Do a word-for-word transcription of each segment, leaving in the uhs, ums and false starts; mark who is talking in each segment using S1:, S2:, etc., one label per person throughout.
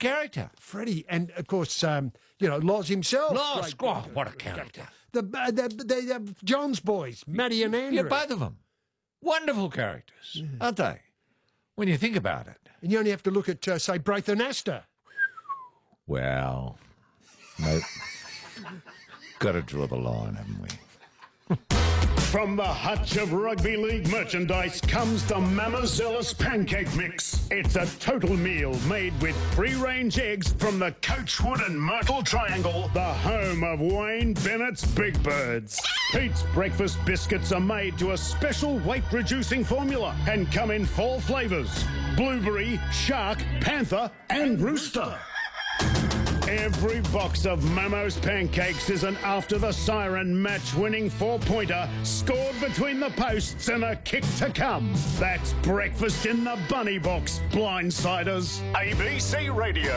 S1: character.
S2: Freddie, and of course, um, you know, Loz himself.
S1: Loz,
S2: great-
S1: oh, what a character.
S2: The, uh, the, the, the John's boys, Matty and Andrew.
S1: Yeah, both of them. Wonderful characters, yeah. aren't they? When you think about it.
S2: And you only have to look at, uh, say, Braithen Astor.
S1: Well, no. Got to draw the line, haven't we?
S3: From the hutch of rugby league merchandise comes the Mamazelis Pancake Mix. It's a total meal made with free-range eggs from the Coachwood and Myrtle Triangle, the home of Wayne Bennett's Big Birds. Pete's breakfast biscuits are made to a special weight-reducing formula and come in four flavours: blueberry, shark, panther and rooster. Every box of Momo's Pancakes is an After the Siren match-winning four-pointer scored between the posts and a kick to come. That's breakfast in the bunny box, blindsiders. A B C Radio.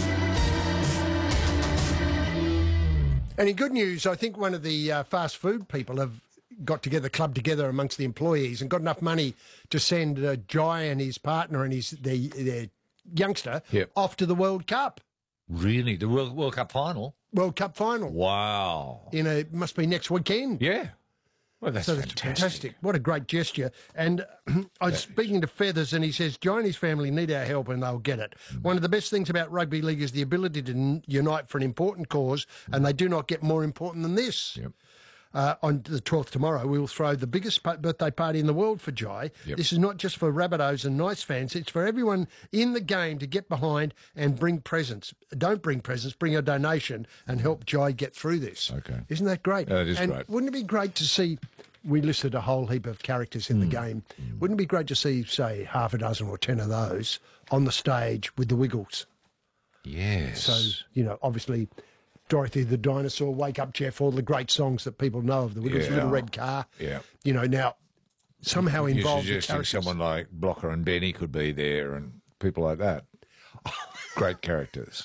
S2: And in good news, I think one of the uh, fast food people have got together, clubbed together amongst the employees and got enough money to send uh, Jai and his partner and his their, their youngster
S1: Yep.
S2: off to the World Cup.
S1: Really? The World, World Cup final?
S2: World Cup final.
S1: Wow.
S2: In a must be next weekend.
S1: Yeah. Well, that's
S2: So that's
S1: fantastic.
S2: fantastic. What a great gesture. And I was speaking to Feathers and he says, Jai and his family need our help and they'll get it. Mm. One of the best things about rugby league is the ability to n- unite for an important cause, and they do not get more important than this.
S1: Yep.
S2: Uh, on the twelfth tomorrow, we will throw the biggest pa- birthday party in the world for Jai.
S1: Yep.
S2: This is not just for Rabbitohs and Nice fans. It's for everyone in the game to get behind and bring presents. Don't bring presents, bring a donation and help Jai get through this.
S1: Okay.
S2: Isn't that great?
S1: That is
S2: and
S1: great.
S2: Wouldn't it be great to see, we listed a whole heap of characters in
S1: Mm.
S2: the game. Mm. Wouldn't it be great to see, say, half a dozen or ten of those on the stage with the Wiggles?
S1: Yes.
S2: So, you know, obviously... Dorothy the Dinosaur, Wake Up Jeff, all the great songs that people know of the Wiggles,
S1: Yeah.
S2: Little Red Car.
S1: Yeah.
S2: You know, now somehow
S1: You're
S2: involved the
S1: suggesting
S2: characters.
S1: someone like Blocker and Benny could be there and people like that. Great characters.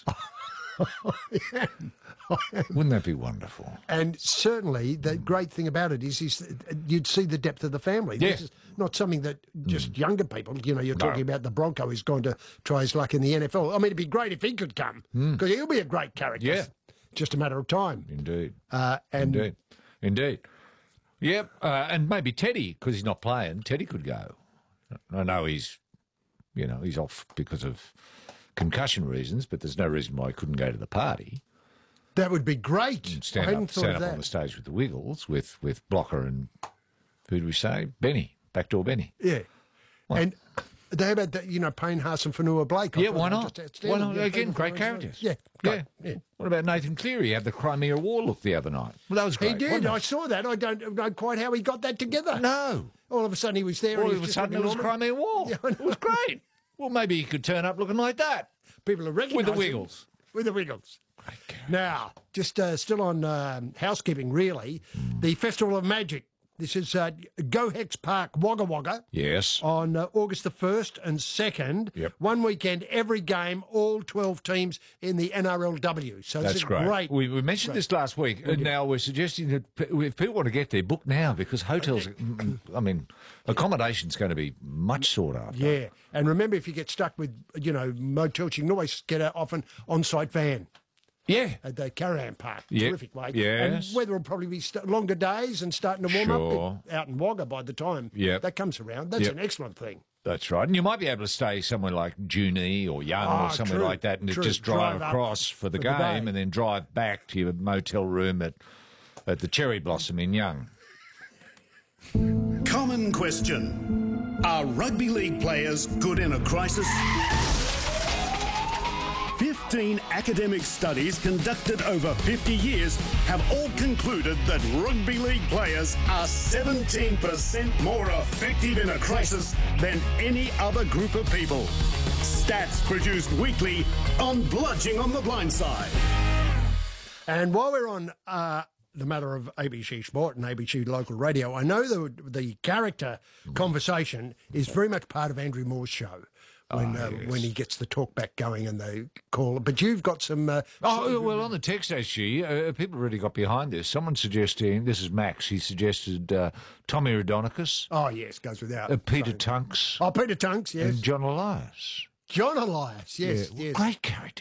S1: Wouldn't that be wonderful?
S2: And certainly the great thing about it is, is that you'd see the depth of the family.
S1: Yeah.
S2: This is not something that just mm. younger people, you know, you're
S1: No.
S2: talking about the Bronco who's going to try his luck in the N F L. I mean, it'd be great if he could come because mm. he'll be a great character.
S1: Yeah.
S2: Just a matter of time.
S1: Indeed.
S2: Uh, and
S1: Indeed. Indeed. Yep. Uh, and maybe Teddy, because he's not playing, Teddy could go. I know he's, you know, he's off because of concussion reasons, but there's no reason why he couldn't go to the party.
S2: That would be great.
S1: And stand
S2: I hadn't
S1: up,
S2: thought
S1: stand
S2: of
S1: up
S2: that.
S1: on the stage with the Wiggles, with, with Blocker and, who do we say? Benny. Backdoor Benny.
S2: Yeah.
S1: What?
S2: And they about that, you know, Payne Haas and Fanua Blake. I
S1: Yeah,
S2: thought
S1: why
S2: they were
S1: not?
S2: just
S1: Why
S2: outstanding.
S1: not?
S2: Yeah,
S1: Again,
S2: people
S1: great
S2: thought-
S1: characters.
S2: Yeah,
S1: Yeah.
S2: great. yeah.
S1: What about Nathan Cleary? He had the Crimea War look the other night. Well, that was great.
S2: He did.
S1: wasn't it?
S2: I saw that. I don't know quite how he got that together.
S1: No.
S2: All of a sudden he was there.
S1: All
S2: and he
S1: of a
S2: was just
S1: sudden it
S2: looking
S1: was
S2: normal.
S1: Crimea War.
S2: Yeah, I
S1: It was great. Well, maybe he could turn up looking like that.
S2: People are
S1: With
S2: recognising
S1: the Wiggles.
S2: With the Wiggles.
S1: Great character.
S2: Now, just uh, still on um, housekeeping, really.
S1: Mm.
S2: The Festival of Magic. This is uh, Go Hex Park, Wagga Wagga.
S1: Yes.
S2: On uh, August the first and second.
S1: Yep.
S2: One weekend, every game, all twelve teams in the N R L W. So
S1: That's
S2: it's a
S1: great.
S2: great.
S1: we, we mentioned
S2: great.
S1: this last week, and now we're suggesting that p- if people want to get there, book now because hotels, mm, I mean, accommodation's going to be much sought after.
S2: Yeah. And remember, if you get stuck with, you know, motels, you can always get a, off an on-site van.
S1: Yeah.
S2: At the caravan park.
S1: Yep.
S2: Terrific way.
S1: Yes.
S2: And weather will probably be st- longer days and starting to warm
S1: Sure.
S2: up out in Wagga by the time
S1: Yep.
S2: that comes around. That's
S1: Yep.
S2: an excellent thing.
S1: That's right. And you might be able to stay somewhere like Junee or Young
S2: Ah,
S1: or somewhere
S2: true,
S1: like that and
S2: true.
S1: just drive,
S2: Drive up
S1: across for the
S2: for the
S1: game
S2: day.
S1: and then drive back to your motel room at, at the Cherry Blossom in Young.
S3: Common question. Are rugby league players good in a crisis? Fifteen academic studies conducted over fifty years have all concluded that rugby league players are seventeen percent more effective in a crisis than any other group of people. Stats produced weekly on Bludging on the Blind Side.
S2: And while we're on uh, the matter of A B C Sport and A B C Local Radio, I know the, the character conversation is very much part of Andrew Moore's show. When,
S1: Ah,
S2: uh,
S1: yes.
S2: when he gets the talk back going and they call. But you've got some. Uh,
S1: Oh, well, on the text, actually, uh, people really got behind this. Someone suggesting, this is Max, he suggested uh, Tommy Rodonicus,
S2: oh, yes, goes without.
S1: uh, Peter
S2: saying.
S1: Tunks,
S2: Oh, Peter Tunks, yes.
S1: and John Elias.
S2: John Elias, yes,
S1: Yeah,
S2: yes.
S1: Great characters.